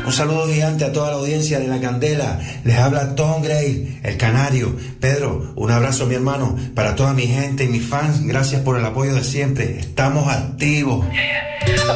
Un saludo gigante a toda la audiencia de La Candela. Les habla Tom Gray, el canario. Pedro, un abrazo, mi hermano, para toda mi gente y mis fans. Gracias por el apoyo de siempre. Estamos activos.